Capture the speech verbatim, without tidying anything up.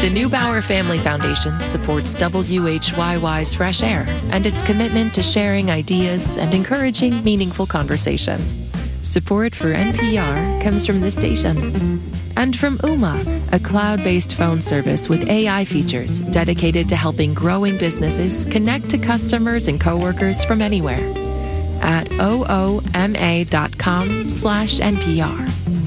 The Neubauer Family Foundation supports W H Y Y's Fresh Air and its commitment to sharing ideas and encouraging meaningful conversation. Support for N P R comes from this station. And from Ooma, a cloud-based phone service with A I features dedicated to helping growing businesses connect to customers and coworkers from anywhere. At ooma dot com slash N P R.